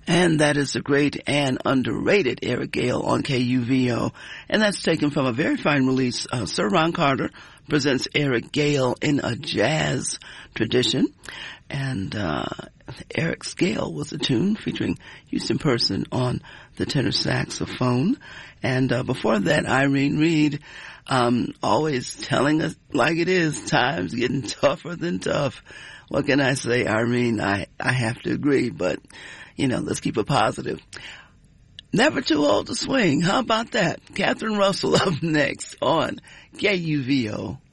And that is the great and underrated Eric Gale on KUVO. And that's taken from a very fine release. Sir Ron Carter presents Eric Gale in a jazz tradition. And Eric's Gale was a tune featuring Houston Person on the tenor saxophone. And before that, Irene Reed, always telling us like it is, times getting tougher than tough. What can I say, Irene? I have to agree, but let's keep it positive. Never too old to swing. How about that? Catherine Russell up next on KUVO.